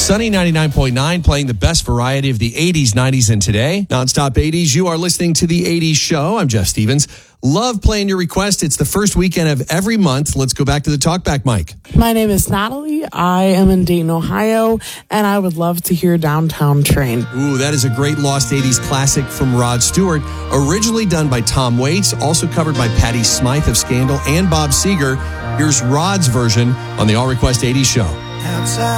Sunny 99.9 playing the best variety of the 80s, 90s, and today. Nonstop 80s. You are listening to the 80s show. I'm Jeff Stevens. Love playing your request. It's the first weekend of every month. Let's go back to the talkback mic. My name is Natalie. I am in Dayton, Ohio, and I would love to hear Downtown Train. Ooh, that is a great Lost 80s classic from Rod Stewart. Originally done by Tom Waits, also covered by Patti Smythe of Scandal and Bob Seger. Here's Rod's version on the All Request 80s show.